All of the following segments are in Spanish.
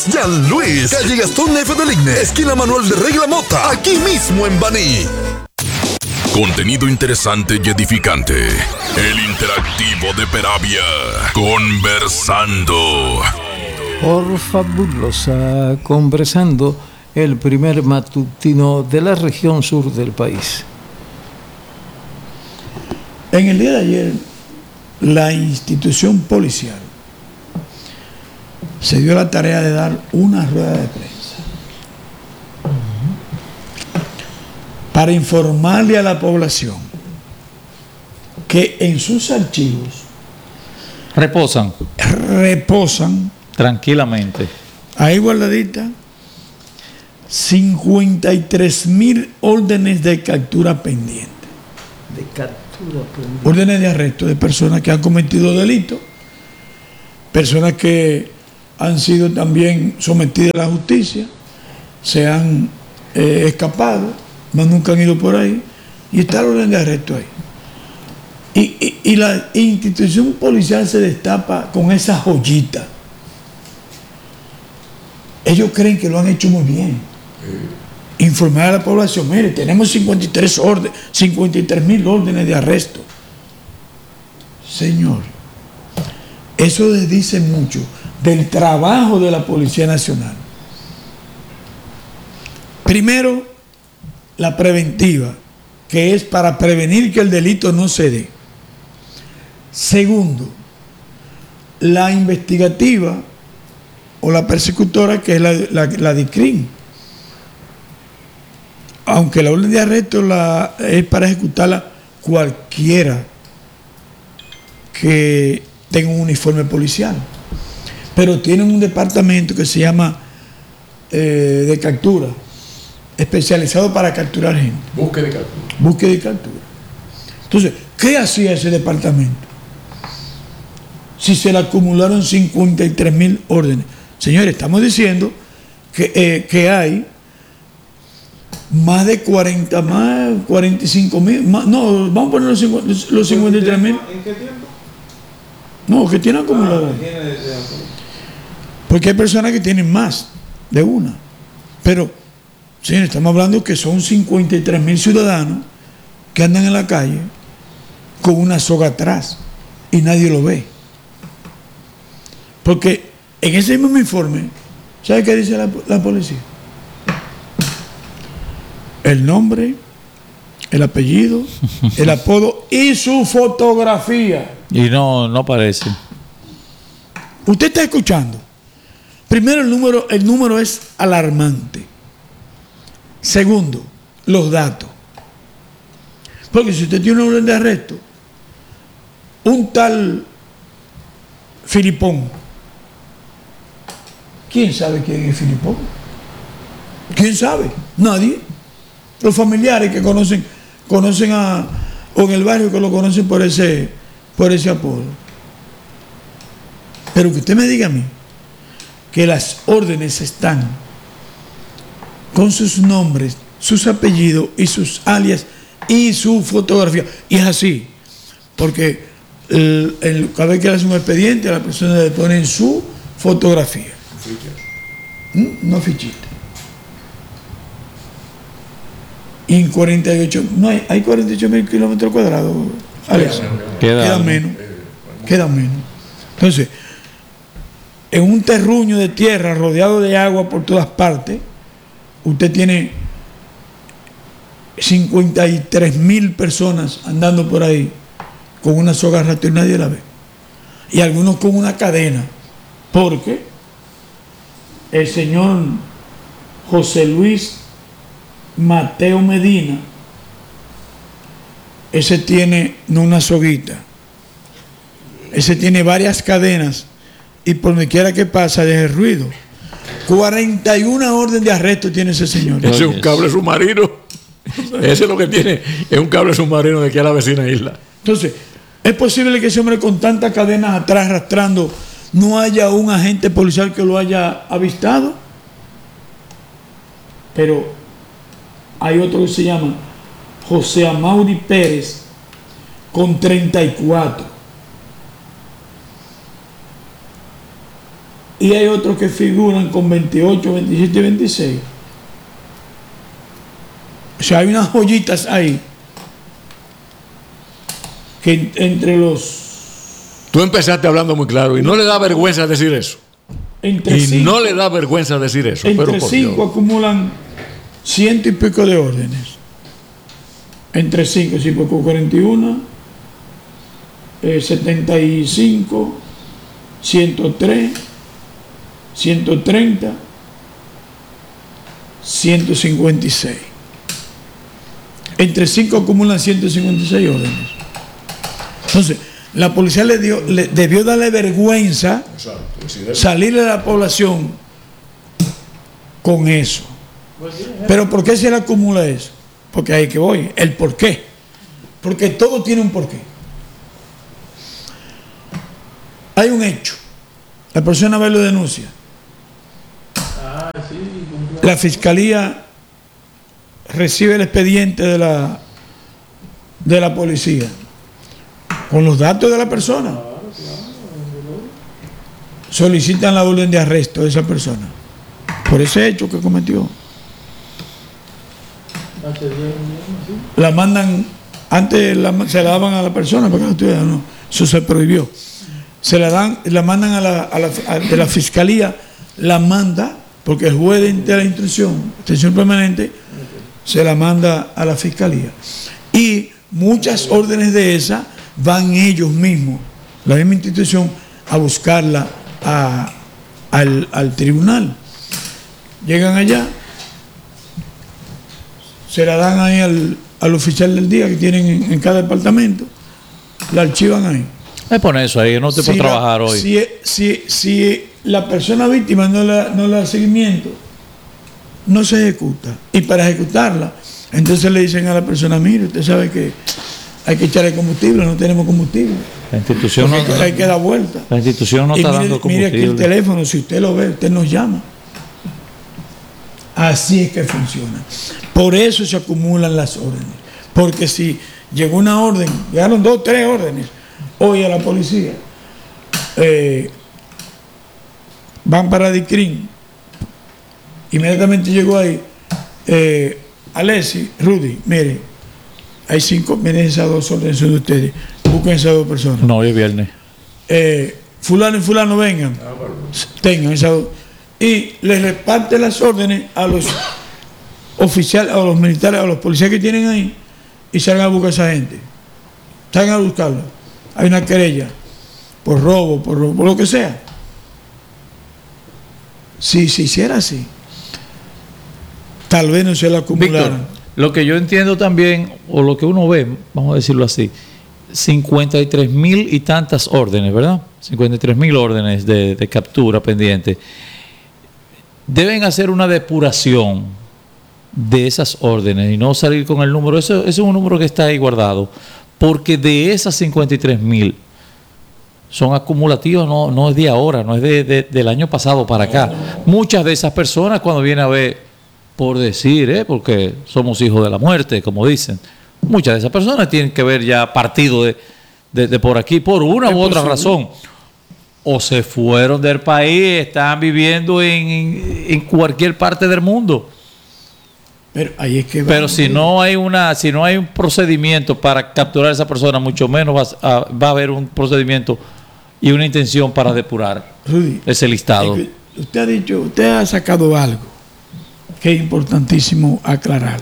Jean Luis, calle Gastón F. del Igne, esquina Manuel de Regla Mota, aquí mismo en Baní. Contenido interesante y edificante. El interactivo de Peravia. Conversando. Por fabulosa, Conversando, el primer matutino de la región sur del país. En el día de ayer, la institución policial se dio la tarea de dar una rueda de prensa para informarle a la población que en sus archivos reposan tranquilamente, ahí guardadita 53,000 órdenes de captura pendientes. Órdenes de arresto de personas que han cometido delitos, personas que han sido también sometidas a la justicia, se han escapado, más nunca han ido por ahí, y está la orden de arresto ahí. Y la institución policial se destapa con esa joyita. Ellos creen que lo han hecho muy bien. Informar a la población, mire, tenemos 53,000 órdenes de arresto. Señor, eso les dice mucho del trabajo de la Policía Nacional. Primero, la preventiva, que es para prevenir que el delito no se dé. Segundo, la investigativa o la persecutora, que es la DICRIM. Aunque la orden de arresto es para ejecutarla cualquiera que tenga un uniforme policial. Pero tienen un departamento que se llama de captura, especializado para capturar gente. Búsqueda y captura. Búsqueda y captura. Entonces, ¿qué hacía ese departamento? Si se le acumularon 53,000 órdenes. Señores, estamos diciendo que hay más de 45,000, no, vamos a poner los 53,000. ¿En qué tiempo? No, que tienen acumulado. Porque hay personas que tienen más de una. Pero, señores, estamos hablando que son 53,000 ciudadanos que andan en la calle con una soga atrás y nadie lo ve. Porque en ese mismo informe, ¿sabe qué dice la policía? El nombre, el apellido, el apodo y su fotografía. y no aparece. Usted está escuchando. Primero, el número es alarmante. Segundo, los datos. Porque si usted tiene una orden de arresto, un tal Filipón, ¿quién sabe quién es Filipón? ¿Quién sabe? Nadie. Los familiares que conocen o en el barrio que lo conocen por ese apodo. Pero que usted me diga a mí que las órdenes están con sus nombres, sus apellidos y sus alias y su fotografía. Y es así, porque cada vez que le hace un expediente, a la persona le ponen su fotografía. No fichita. Y en 48, no hay 48,000 kilómetros cuadrados, Alex. Quedan menos. Entonces, en un terruño de tierra rodeado de agua por todas partes, usted tiene 53,000 personas andando por ahí con una soga arrastre y nadie la ve. Y algunos con una cadena, porque el señor José Luis Mateo Medina, ese tiene no una soguita, ese tiene varias cadenas y por donde quiera que pasa deja el ruido. 41 órdenes de arresto tiene ese señor. Ese es un cable submarino. Ese es lo que tiene, es un cable submarino de aquí a la vecina isla. Entonces, ¿es posible que ese hombre con tantas cadenas atrás arrastrando no haya un agente policial que lo haya avistado? Pero hay otro que se llama José Amaury Pérez con 34. y hay otros que figuran con 28, 27 y 26. O sea, hay unas joyitas ahí que entre los... Tú empezaste hablando muy claro y no le da vergüenza decir eso. Entre Y cinco, no le da vergüenza decir eso. Pero entre por 5 Dios. acumulan 100 y pico de órdenes. Entre 5, sí, porque 41, 75, 103, 130, 156. Entre 5 acumulan 156 órdenes. Entonces, la policía debió darle vergüenza salir de la población con eso. Pero ¿por qué se le acumula eso? Porque ahí que voy, el por qué. Porque todo tiene un porqué. Hay un hecho. La persona va y lo denuncia. La fiscalía recibe el expediente de la policía con los datos de la persona. Solicitan la orden de arresto de esa persona por ese hecho que cometió. La mandan, antes se la daban a la persona porque no estuviera, no, eso se prohibió. Se la mandan de la fiscalía, la manda, porque el juez de la instrucción permanente, se la manda a la fiscalía. Y muchas órdenes de esas van ellos mismos, la misma institución, a buscarla al tribunal. Llegan allá, se la dan ahí al oficial del día que tienen en cada departamento, la archivan ahí. Me pone eso ahí, no te puedo trabajar hoy. Si la persona víctima no le da seguimiento, no se ejecuta. Y para ejecutarla, entonces le dicen a la persona, mire, usted sabe que hay que echarle combustible, no tenemos combustible. La institución no, hay que dar vuelta. La institución no está dando combustible. Mire aquí el teléfono, si usted lo ve, usted nos llama. Así es que funciona. Por eso se acumulan las órdenes. Porque si llegó una orden, llegaron 2 o 3 órdenes hoy a la policía, van para DICRIN, inmediatamente llegó ahí, Alessi, Rudy, mire, hay 5, miren esas 2 órdenes son de ustedes, busquen esas 2 personas. No, hoy es viernes. Fulano y fulano vengan, tengan esas 2. Y les reparte las órdenes a los oficiales, a los militares, a los policías que tienen ahí, y salgan a buscar a esa gente. Salgan a buscarla. Hay una querella por robo, por lo que sea. Si se hiciera así, tal vez no se la acumularan. Víctor, lo que yo entiendo también, o lo que uno ve, vamos a decirlo así, 53,000 y tantas órdenes, ¿verdad? 53,000 órdenes de captura pendiente. Deben hacer una depuración de esas órdenes y no salir con el número. Eso es un número que está ahí guardado. Porque de esas 53,000 son acumulativas, no es de ahora, no es del año pasado para acá. Muchas de esas personas, cuando viene a ver, por decir, porque somos hijos de la muerte, como dicen, muchas de esas personas tienen que ver ya partido de por aquí, por una u otra razón. O se fueron del país, están viviendo en cualquier parte del mundo. Pero ahí es que pero si no hay un procedimiento para capturar a esa persona, mucho menos va a haber un procedimiento y una intención para depurar Rudy, ese listado. Usted ha sacado algo que es importantísimo aclarar.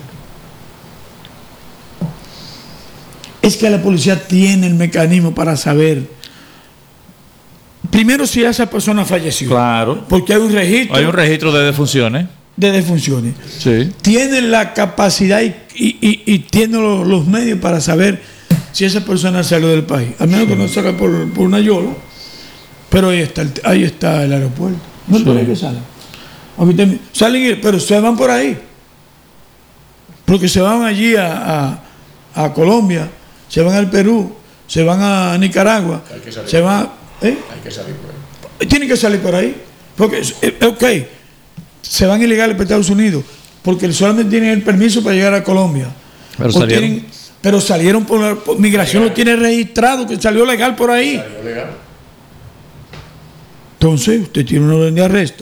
Es que la policía tiene el mecanismo para saber primero si esa persona falleció. Claro. Porque hay un registro. Hay un registro de defunciones. De defunciones. Sí. Tiene la capacidad y tiene los medios para saber si esa persona salió del país. Al menos que no salga por una yola. Pero ahí está el aeropuerto. No es por ahí que salen. Salen, pero se van por ahí. Porque se van allí a Colombia, se van al Perú, se van a Nicaragua, se van. Hay que salir por ahí. Tienen que salir por ahí. Porque, se van ilegales para Estados Unidos, porque solamente tienen el permiso para llegar a Colombia. Pero salieron por migración, lo tiene registrado, que salió legal por ahí. Entonces, usted tiene una orden de arresto.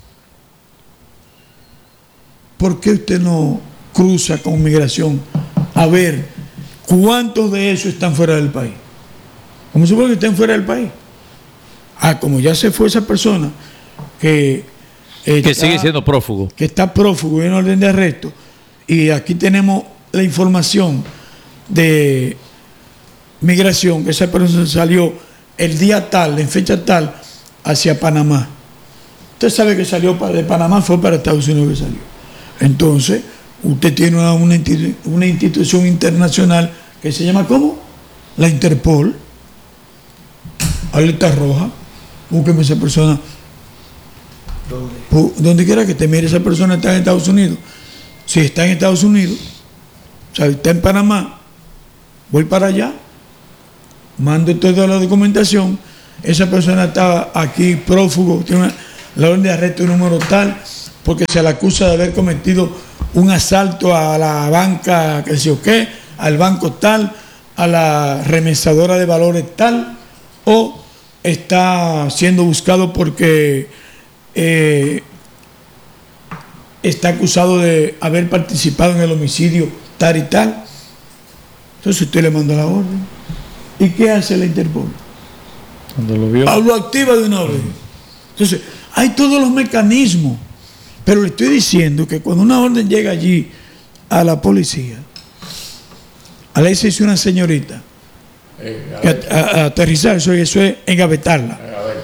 ¿Por qué usted no cruza con migración a ver cuántos de esos están fuera del país? ¿Cómo se supone que estén fuera del país? Como ya se fue esa persona que sigue siendo prófugo. Que está prófugo y en orden de arresto. Y aquí tenemos la información de migración, que esa persona salió el día tal, en fecha tal, hacia Panamá. Usted sabe que salió de Panamá, fue para Estados Unidos que salió. Entonces, usted tiene una institución internacional que se llama ¿cómo? La Interpol. Alerta roja. Búsqueme esa persona. Donde quiera que te mire, esa persona está en Estados Unidos. Si está en Estados Unidos, o sea, está en Panamá, voy para allá, mando toda la documentación, esa persona está aquí prófugo, tiene la orden de arresto número tal, porque se le acusa de haber cometido un asalto a la banca, que sé yo qué, al banco tal, a la remesadora de valores tal, o está siendo buscado porque está acusado de haber participado en el homicidio tal y tal. Entonces usted le manda la orden. ¿Y qué hace la Interpol? Cuando lo vio. Lo activa de una orden. Entonces, hay todos los mecanismos. Pero le estoy diciendo que cuando una orden llega allí a la policía, a la hizo una señorita a aterrizar, eso es engavetarla.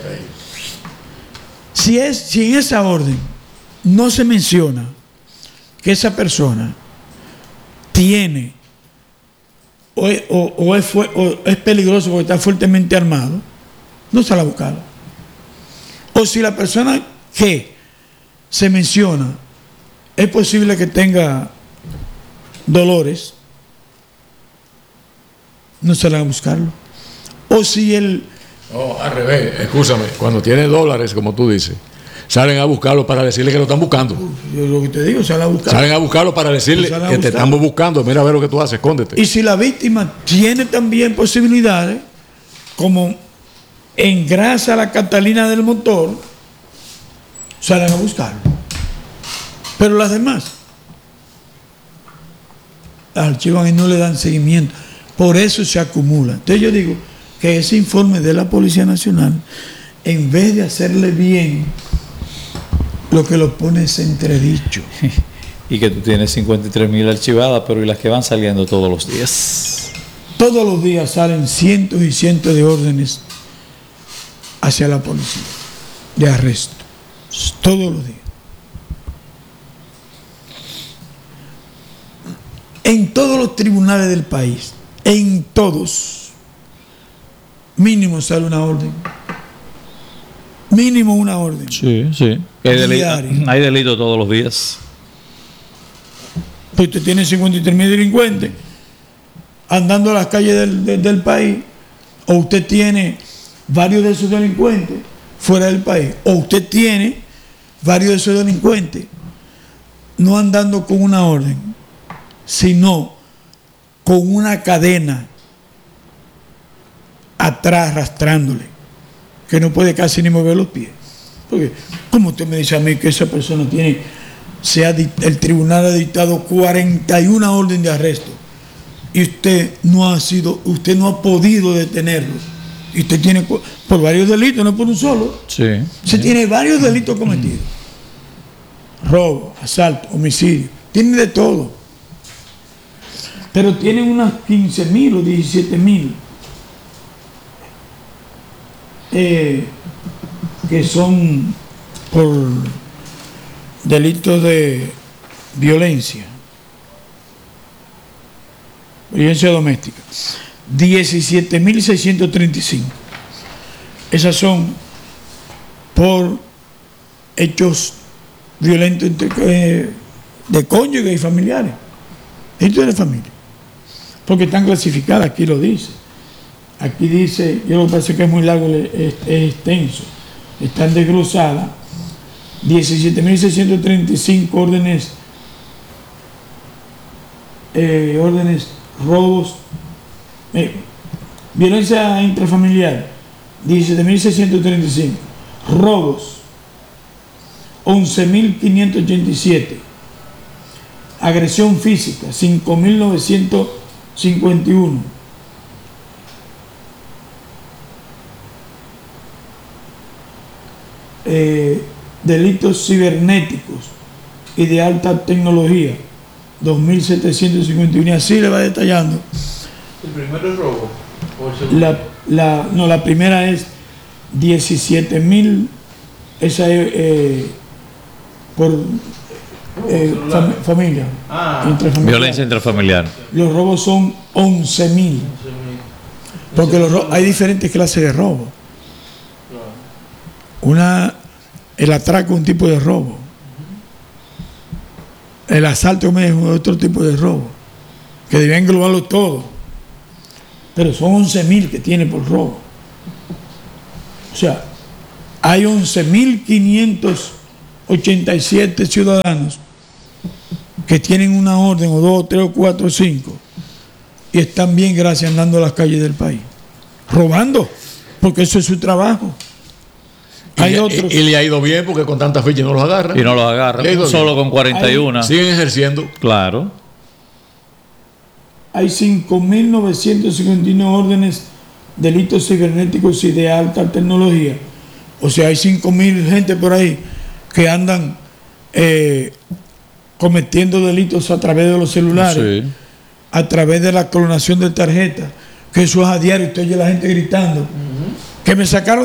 Si en esa orden no se menciona que esa persona tiene o es peligroso porque está fuertemente armado, no se la buscaron. O si la persona que se menciona es posible que tenga dolores, no se la van a buscarlo. O si él... No, al revés, escúchame, cuando tiene dólares, como tú dices, salen a buscarlo para decirle que lo están buscando. Yo lo que te digo, salen a buscarlo. Salen a buscarlo para decirle que te estamos buscando, mira a ver lo que tú haces, escóndete. Y si la víctima tiene también posibilidades, como engrasa la Catalina del motor, salen a buscarlo. Pero las demás las archivan y no le dan seguimiento. Por eso se acumula. Entonces yo digo que ese informe de la Policía Nacional, en vez de hacerle bien, lo que lo pone es entredicho. Y que tú tienes 53,000 archivadas, pero ¿y las que van saliendo todos los días? Todos los días salen cientos y cientos de órdenes hacia la policía de arresto. Todos los días. En todos los tribunales del país, en todos, mínimo sale una orden. Mínimo una orden. Sí, sí. Hay delito todos los días. Pues usted tiene 53,000 delincuentes andando a las calles del país, o usted tiene varios de esos delincuentes fuera del país, o usted tiene varios de esos delincuentes no andando con una orden, sino con una cadena atrás arrastrándole, que no puede casi ni mover los pies. Porque, ¿cómo usted me dice a mí que esa persona tiene, el tribunal ha dictado 41 órdenes de arresto y usted no ha podido detenerlo? Y usted tiene por varios delitos, no por un solo. Sí. Se tiene varios delitos cometidos. Robo, asalto, homicidio, tiene de todo. Pero tienen unas 15,000 o 17,000 que son por delitos de violencia doméstica. 17,635. Esas son por hechos violentos de cónyuges y familiares. Esto es de familia. Porque están clasificadas, aquí lo dice. Aquí dice, yo lo que pasa es que es muy largo, es extenso. Están desglosadas 17,635 órdenes, robos, violencia intrafamiliar, 17,635, Robos, 11.587. Agresión física, 5.951. Delitos cibernéticos y de alta tecnología, 2.751. Y así le va detallando. ¿El primero es robo? La primera es 17.000, esa es por familia. Violencia intrafamiliar. Los robos son 11.000. Porque hay diferentes clases de robo. El atraco es un tipo de robo. El asalto es otro tipo de robo. Que deben englobarlo todo. Pero son 11.000 que tiene por robo. O sea, hay 11.587 ciudadanos que tienen una orden, o 2, 3, o 4, o 5, y están bien, gracias, andando a las calles del país. Robando, porque eso es su trabajo. Hay otros. Y le ha ido bien porque con tantas fichas no los agarran. Y no los agarran. Solo con 41. Siguen ejerciendo. Claro. Hay 5.951 órdenes, delitos cibernéticos y de alta tecnología. O sea, hay 5.000 gente por ahí que andan cometiendo delitos a través de los celulares, sí, a través de la clonación de tarjetas, que eso es a diario. Usted oye a la gente gritando, que me sacaron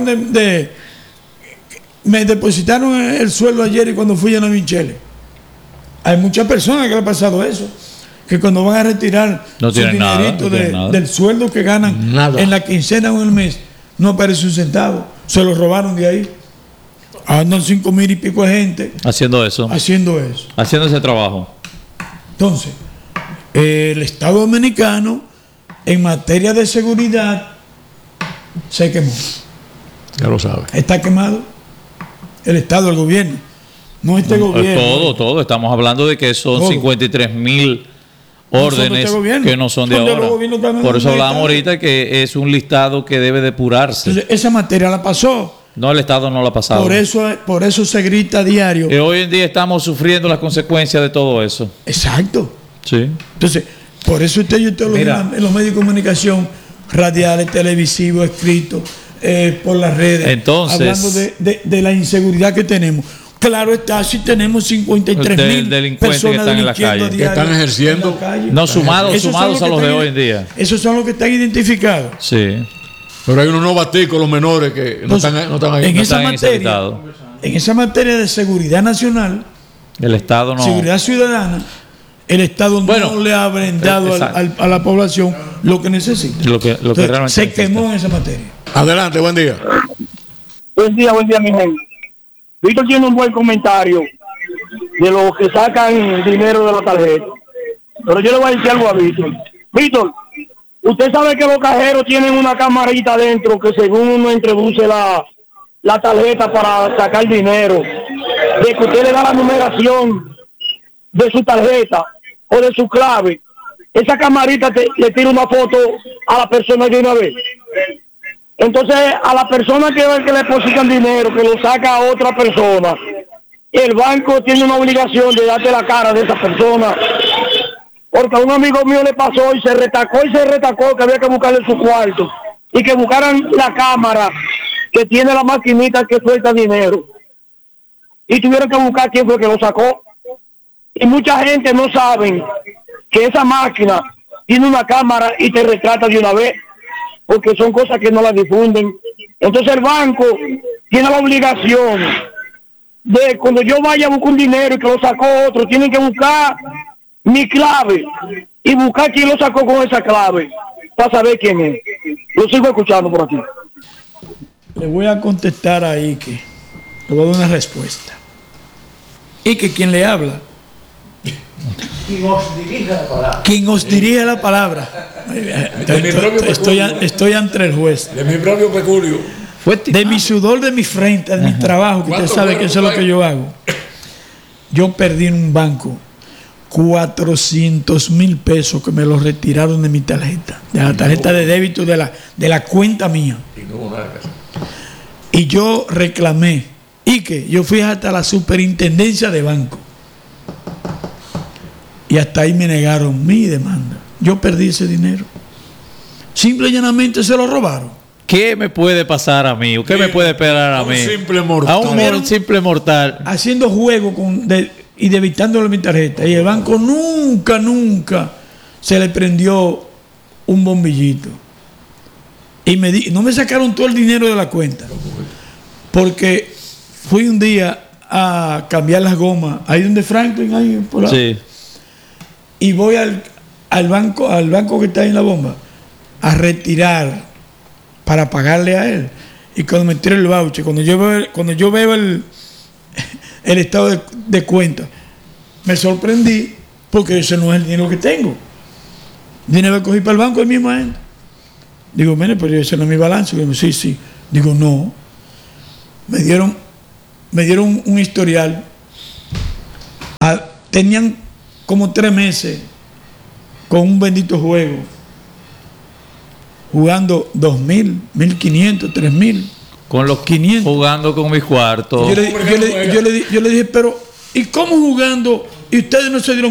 me depositaron el sueldo ayer y cuando fui a Michele. Hay muchas personas que le ha pasado eso, que cuando van a retirar no su dinerito del sueldo que ganan en la quincena o en el mes, no aparece un centavo, se lo robaron de ahí. Andan 5.000 y pico de gente haciendo eso, haciendo ese trabajo. Entonces, el Estado dominicano en materia de seguridad se quemó. Ya lo sabe. Está quemado el Estado, el gobierno. No este gobierno. Todo. Estamos hablando de que son 53.000 órdenes que no son de ahora. Por eso hablábamos ahorita que es un listado que debe depurarse. Entonces, esa materia la pasó. No, el Estado no la ha pasado. Por eso se grita a diario. Que hoy en día estamos sufriendo las consecuencias de todo eso. Exacto. Sí. Entonces, por eso usted lo ve en los medios de comunicación, radiales, televisivos, escritos, por las redes. Entonces, hablando de la inseguridad que tenemos. Claro está, si tenemos 53.000 personas que están en la calle, que están ejerciendo. No, sumados a los de hoy en día. Esos son los que están identificados. Sí. Pero hay unos novaticos, los menores, que no están ahí. En esa materia de seguridad nacional, el Estado no. Seguridad ciudadana, el Estado no le ha brindado a la población lo que necesita. Lo que realmente se quemó en esa materia. Adelante, buen día. Buen día, mi gente. Víctor tiene un buen comentario de los que sacan dinero de la tarjeta. Pero yo le voy a decir algo a Víctor. Víctor, usted sabe que los cajeros tienen una camarita adentro que según uno introduce la tarjeta para sacar dinero, de que usted le da la numeración de su tarjeta o de su clave, esa camarita le tira una foto a la persona de una vez. Entonces, a la persona que le depositan dinero, que lo saca a otra persona, el banco tiene una obligación de darte la cara de esa persona. Porque a un amigo mío le pasó y se retacó que había que buscarle su cuarto y que buscaran la cámara que tiene la maquinita que suelta dinero. Y tuvieron que buscar quién fue que lo sacó. Y mucha gente no sabe que esa máquina tiene una cámara y te retrata de una vez, porque son cosas que no las difunden. Entonces el banco tiene la obligación de, cuando yo vaya a buscar un dinero y que lo sacó otro, tienen que buscar mi clave y buscar quién lo sacó con esa clave para saber quién es. Lo sigo escuchando por aquí. Le voy a contestar a Ike. Le voy a dar una respuesta. Ike, ¿quién le habla? Quien os dirige la palabra. Estoy ante el juez. De mi propio peculio. De mi sudor, de mi frente, de mi trabajo, que usted sabe que eso es lo que yo hago. Yo perdí en un banco 400,000 pesos que me los retiraron de mi tarjeta, de la tarjeta de débito de la cuenta mía. Y yo reclamé. Y que yo fui hasta la superintendencia de banco. Y hasta ahí me negaron mi demanda. Yo perdí ese dinero. Simple y llanamente se lo robaron. ¿Qué me puede pasar a mí? ¿O qué me puede esperar a mí? Simple mortal. A un simple mortal. Haciendo juego y debitándole mi tarjeta. Y el banco nunca se le prendió un bombillito. Y no me sacaron todo el dinero de la cuenta. Porque fui un día a cambiar las gomas. Ahí donde Franklin, ahí por la... Sí. Y voy al banco que está ahí en la bomba, a retirar para pagarle a él. Y cuando me tiro el voucher, cuando yo veo el estado de cuenta, me sorprendí porque ese no es el dinero que tengo. El dinero que cogí para el banco el mismo gente. Digo, mire, pero ese no es mi balance. Digo, sí. Digo, no. Me dieron un historial. Tenían como 3 meses con un bendito juego, jugando 2.000, 1.500, 3.000. Con los 500. Jugando con mis cuartos. Yo le dije, pero ¿y cómo jugando? Y ustedes no se dieron